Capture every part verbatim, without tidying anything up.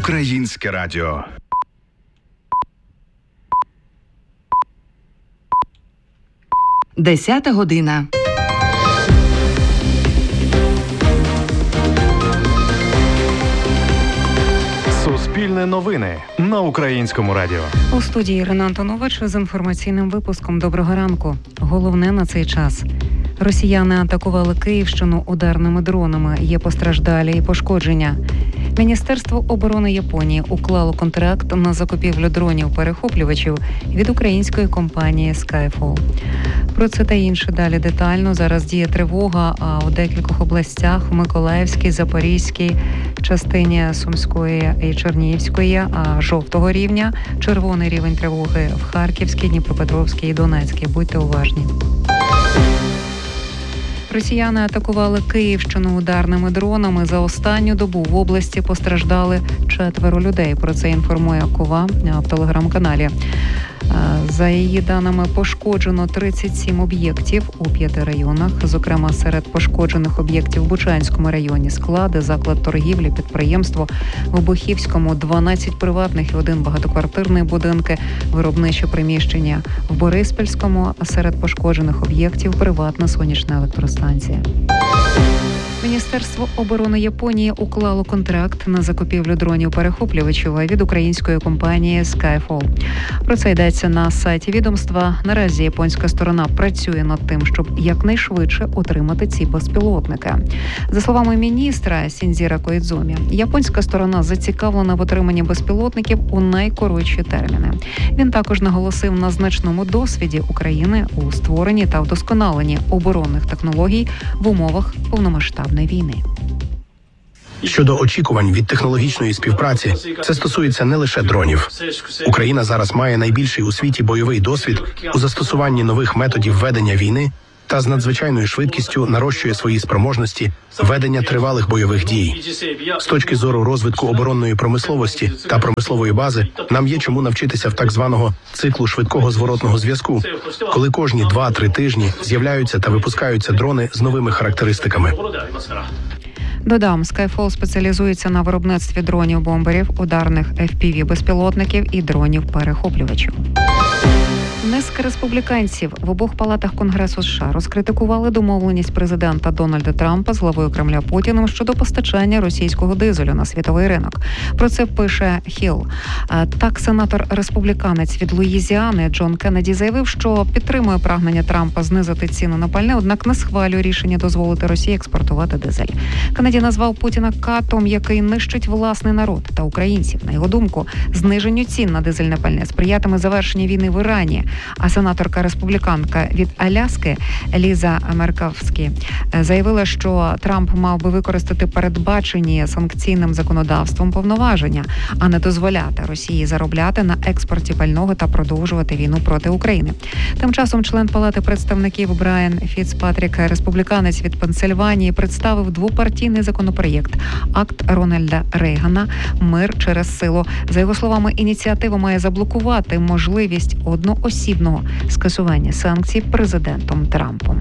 Українське радіо. Десята година. Суспільне новини на Українському радіо. У студії Ірина Антонович з інформаційним випуском. Доброго ранку. Головне на цей час. Росіяни атакували Київщину ударними дронами. Є постраждалі і пошкодження. Міністерство оборони Японії уклало контракт на закупівлю дронів-перехоплювачів від української компанії Skyfall. Про це та інше далі детально. Зараз діє тривога, а у декількох областях – в Миколаївській, Запорізькій, частині Сумської і Чернігівської, а жовтого рівня, червоний рівень тривоги в Харківській, Дніпропетровській і Донецькій. Будьте уважні. Росіяни атакували Київщину ударними дронами. За останню добу в області постраждали четверо людей. Про це інформує Кова в телеграм-каналі. За її даними, пошкоджено тридцять сім об'єктів у п'яти районах. Зокрема, серед пошкоджених об'єктів в Бучанському районі склади, заклад торгівлі, підприємство, в Обухівському дванадцять приватних і один багатоквартирний будинки, виробниче приміщення. В Бориспільському серед пошкоджених об'єктів приватна сонячна електростанція. Міністерство оборони Японії уклало контракт на закупівлю дронів-перехоплювачів від української компанії Skyfall. Про це йдеться на сайті відомства. Наразі японська сторона працює над тим, щоб якнайшвидше отримати ці безпілотники. За словами міністра Сіндзіра Коїдзумі, японська сторона зацікавлена в отриманні безпілотників у найкоротші терміни. Він також наголосив на значному досвіді України у створенні та вдосконаленні оборонних технологій в умовах повномасштабної війни. Щодо очікувань від технологічної співпраці, це стосується не лише дронів. Україна зараз має найбільший у світі бойовий досвід у застосуванні нових методів ведення війни та з надзвичайною швидкістю нарощує свої спроможності ведення тривалих бойових дій. З точки зору розвитку оборонної промисловості та промислової бази, нам є чому навчитися в так званого циклу швидкого зворотного зв'язку, коли кожні два-три тижні з'являються та випускаються дрони з новими характеристиками. Додам, Skyfall спеціалізується на виробництві дронів-бомберів, ударних еф пі ві-безпілотників і дронів-перехоплювачів. Низка республіканців в обох палатах Конгресу США розкритикували домовленість президента Дональда Трампа з главою Кремля Путіним щодо постачання російського дизелю на світовий ринок. Про це пише Хіл. Так, сенатор-республіканець від Луїзіани Джон Кеннеді заявив, що підтримує прагнення Трампа знизити ціну на пальне, однак не схвалює рішення дозволити Росії експортувати дизель. Кеннеді назвав Путіна катом, який нищить власний народ та українців. На його думку, зниженню цін на дизельне пальне сприятиме завершенню війни в Ірані. А сенаторка-республіканка від Аляски Ліза Меркавські заявила, що Трамп мав би використати передбачені санкційним законодавством повноваження, а не дозволяти Росії заробляти на експорті пального та продовжувати війну проти України. Тим часом член Палати представників Брайан Фіцпатрік, республіканець від Пенсильванії, представив двопартійний законопроєкт «Акт Рональда Рейгана. Мир через силу». За його словами, ініціатива має заблокувати можливість одноосібного скасування санкцій президентом Трампом.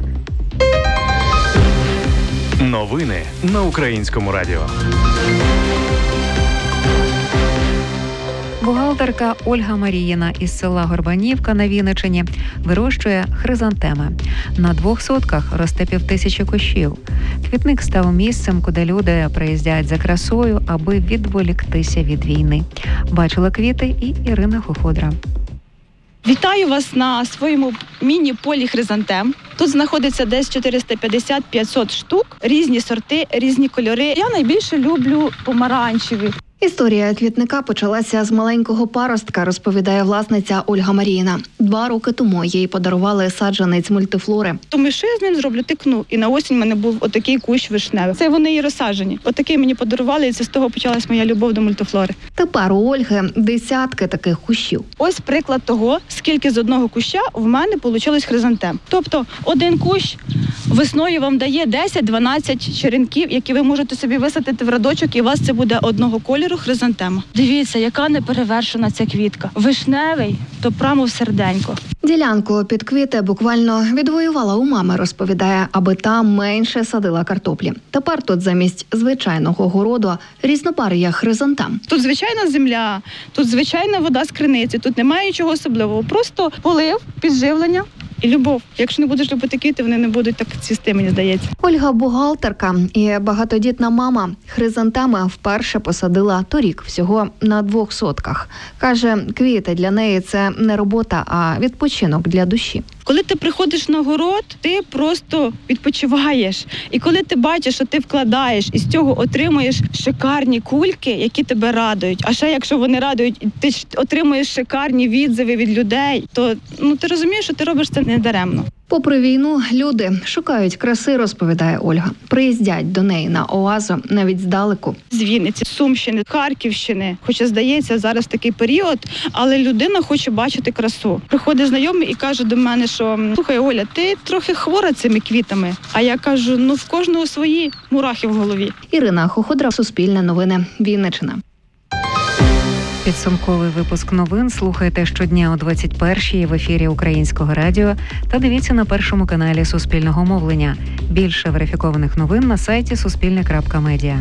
Новини на Українському радіо. Бухгалтерка Ольга Маріїна із села Горбанівка на Вінниччині вирощує хризантеми. На двох сотках росте півтисячі кущів. Квітник став місцем, куди люди приїздять за красою, аби відволіктися від війни. Бачила квіти і Ірина Хоходра. Вітаю вас на своєму міні-полі хризантем. Тут знаходиться десь чотириста п'ятдесят - п'ятсот штук, різні сорти, різні кольори. Я найбільше люблю помаранчеві. Історія квітника почалася з маленького паростка, розповідає власниця Ольга Маріїна. Два роки тому їй подарували саджанець мультифлори. Тому що я з ним зроблю? Тикну. І на осінь в мене був отакий кущ вишневий. Це вони і розсаджені. Отакий мені подарували, і це з того почалась моя любов до мультифлори. Тепер у Ольги десятки таких кущів. Ось приклад того, скільки з одного куща в мене вийшло хризантем. Тобто один кущ весною вам дає десять-дванадцять черенків, які ви можете собі висадити в рядочок, і у вас це буде одного кольору хризантема. Дивіться, яка неперевершена ця квітка. Вишневий, то прямо в серденько. Ділянку під квіти буквально відвоювала у мами, розповідає, аби там менше садила картоплі. Тепер тут замість звичайного городу різнопар'я хризантем. Тут звичайна земля, тут звичайна вода з криниці, тут немає нічого особливого. Просто полив, підживлення і любов. Якщо не будеш любити квіти, вони не будуть так цвісти, мені здається. Ольга – бухгалтерка і багатодітна мама. Хризантеми вперше посадила торік, всього на двох сотках. Каже, квіти для неї – це не робота, а відпочинок для душі. Коли ти приходиш на город, ти просто відпочиваєш. І коли ти бачиш, що ти вкладаєш і з цього отримуєш шикарні кульки, які тебе радують, а ще якщо вони радують, ти отримуєш шикарні відзиви від людей, то ну ти розумієш, що ти робиш це не даремно. Попри війну, люди шукають краси, розповідає Ольга. Приїздять до неї на оазу навіть здалеку. З Вінниці, Сумщини, Харківщини. Хоча, здається, зараз такий період, але людина хоче бачити красу. Приходить знайомий і каже до мене, що слухай, Оля, ти трохи хвора цими квітами. А я кажу, ну в кожного свої мурахи в голові. Ірина Хоходра, Суспільне новини, Вінниччина. Підсумковий випуск новин слухайте щодня о двадцять першій в ефірі Українського радіо та дивіться на першому каналі Суспільного мовлення. Більше верифікованих новин на сайті суспільне крапка медіа.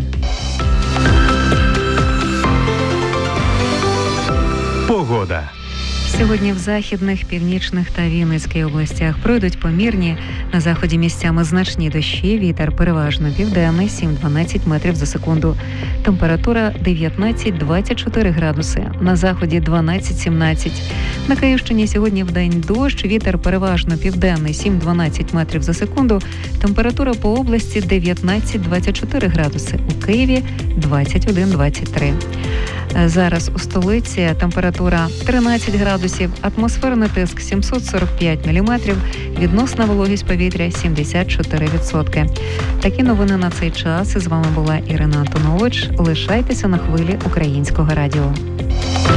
Погода. Сьогодні в західних, північних та Вінницькій областях пройдуть помірні, на заході місцями значні дощі, вітер переважно південний, сім-дванадцять метрів за секунду. Температура дев'ятнадцять-двадцять чотири градуси, на заході дванадцять-сімнадцять. На Київщині сьогодні вдень дощ, вітер переважно південний, сім-дванадцять метрів за секунду. Температура по області дев'ятнадцять-двадцять чотири градуси, у Києві двадцять один-двадцять три. Зараз у столиці температура тринадцять градусів, атмосферний тиск сімсот сорок п'ять міліметрів, відносна вологість повітря сімдесят чотири відсотки. Такі новини на цей час. З вами була Ірина Антонович. Лишайтеся на хвилі Українського радіо.